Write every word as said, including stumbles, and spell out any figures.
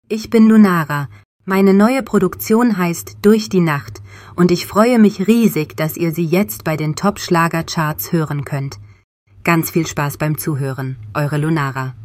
Ich bin Lunara. Meine neue Produktion heißt Durch die Nacht und ich freue mich riesig, dass ihr sie jetzt bei den Top-Schlager-Charts hören könnt. Ganz viel Spaß beim Zuhören. Eure Lunara.